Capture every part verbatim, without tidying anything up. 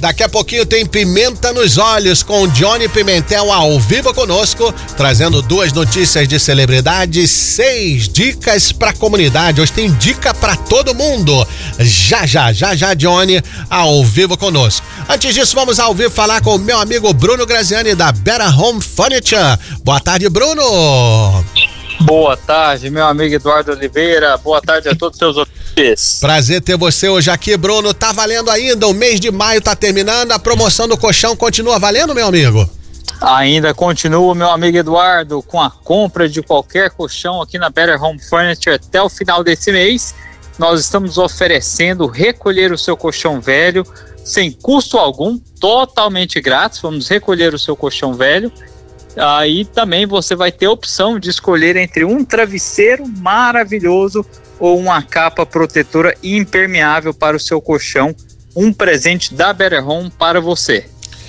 Daqui a pouquinho tem Pimenta nos Olhos com Johnny Pimentel ao vivo conosco, trazendo duas notícias de celebridades, seis dicas pra comunidade. Hoje tem dica pra todo mundo. Já, já, já, já, Johnny ao vivo conosco. Antes disso, vamos ao vivo falar com o meu amigo Bruno Graziani da Better Home Furniture. Boa tarde, Bruno. Boa tarde, meu amigo Eduardo Oliveira. Boa tarde a todos os seus ouvintes. Prazer ter você hoje aqui, Bruno. Tá valendo ainda, o mês de maio tá terminando, a promoção do colchão continua valendo, meu amigo? Ainda continua, meu amigo Eduardo, com a compra de qualquer colchão aqui na Better Home Furniture até o final desse mês. Nós estamos oferecendo recolher o seu colchão velho sem custo algum, totalmente grátis. Vamos recolher o seu colchão velho. Aí também você vai ter a opção de escolher entre um travesseiro maravilhoso ou uma capa protetora impermeável para o seu colchão, um presente da Better Home para você.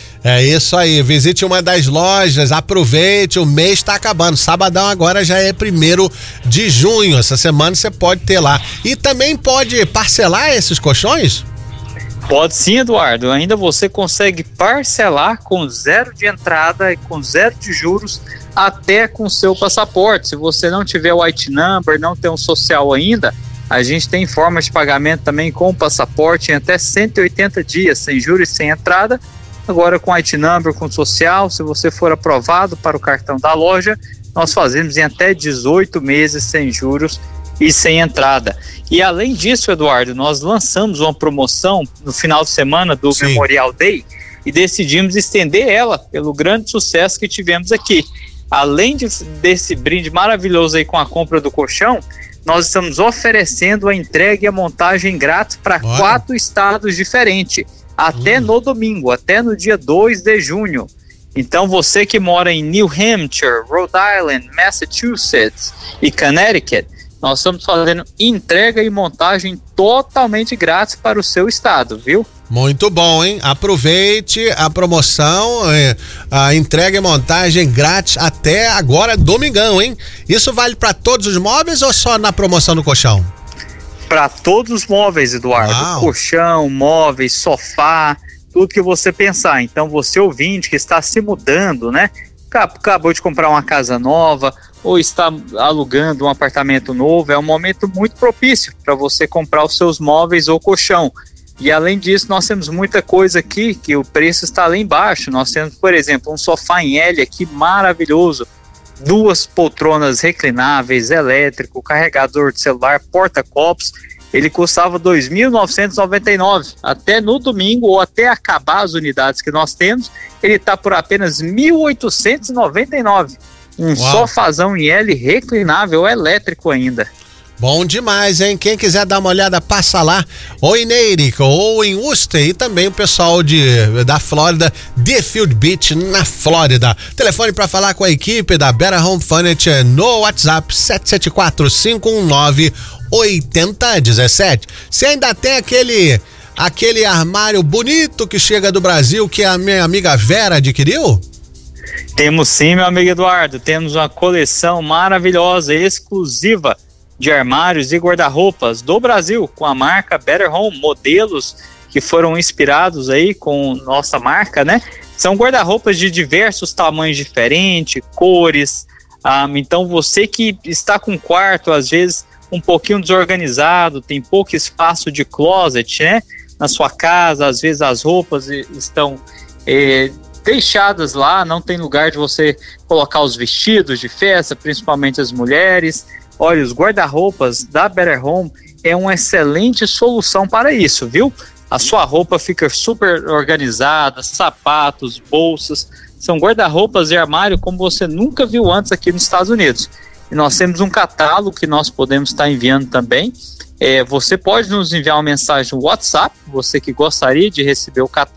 É isso aí, visite uma das lojas, aproveite, o mês está acabando, sabadão agora já é primeiro de junho, essa semana você pode ter lá. E também pode parcelar esses colchões? Pode sim, Eduardo, ainda você consegue parcelar com zero de entrada e com zero de juros até com seu passaporte. Se você não tiver o I T number, não tem um social ainda, a gente tem formas de pagamento também com o passaporte em até cento e oitenta dias, sem juros e sem entrada. Agora com I T number, com social, se você for aprovado para o cartão da loja, nós fazemos em até dezoito meses sem juros e sem entrada. E além disso, Eduardo, nós lançamos uma promoção no final de semana do Sim. Memorial Day e decidimos estender ela pelo grande sucesso que tivemos aqui. Além de, desse brinde maravilhoso aí com a compra do colchão, nós estamos oferecendo a entrega e a montagem grátis para quatro estados diferentes, até hum. no domingo, até no dia dois de junho. Então você que mora em New Hampshire, Rhode Island, Massachusetts e Connecticut, nós estamos fazendo entrega e montagem totalmente grátis para o seu estado, viu? Muito bom, hein? Aproveite a promoção, a entrega e montagem grátis até agora, domingão, hein? Isso vale para todos os móveis ou só na promoção do colchão? Para todos os móveis, Eduardo. Uau. Colchão, móveis, sofá, tudo que você pensar. Então você ouvinte que está se mudando, né? Acabou de comprar uma casa nova ou está alugando um apartamento novo, é um momento muito propício para você comprar os seus móveis ou colchão. E além disso, nós temos muita coisa aqui que o preço está lá embaixo. Nós temos, por exemplo, um sofá em L aqui maravilhoso, duas poltronas reclináveis, elétrico, carregador de celular, porta-copos. Ele custava dois mil novecentos e noventa e nove reais. Até no domingo ou até acabar as unidades que nós temos, ele está por apenas mil oitocentos e noventa e nove reais. Um Uau. Sofazão em L reclinável, elétrico ainda. Bom demais, hein? Quem quiser dar uma olhada, passa lá, ou em Neirico, ou em Worcester, e também o pessoal de, da Flórida, Deerfield Beach, na Flórida. Telefone para falar com a equipe da Better Home Furniture no WhatsApp sete sete quatro, cinco um nove, oito zero um sete. Você ainda tem aquele, aquele armário bonito que chega do Brasil que a minha amiga Vera adquiriu? Temos sim, meu amigo Eduardo, temos uma coleção maravilhosa, exclusiva de armários e guarda-roupas do Brasil, com a marca Better Home, modelos que foram inspirados aí com nossa marca, né? São guarda-roupas de diversos tamanhos diferentes, cores, um, então você que está com um quarto, às vezes, um pouquinho desorganizado, tem pouco espaço de closet, né? Na sua casa, às vezes as roupas estão eh, deixadas lá, não tem lugar de você colocar os vestidos de festa, principalmente as mulheres. Olha, os guarda-roupas da Better Home é uma excelente solução para isso, viu? A sua roupa fica super organizada, sapatos, bolsas, são guarda-roupas e armário como você nunca viu antes aqui nos Estados Unidos. E nós temos um catálogo que nós podemos estar enviando também. É, você pode nos enviar uma mensagem no WhatsApp, você que gostaria de receber o catálogo,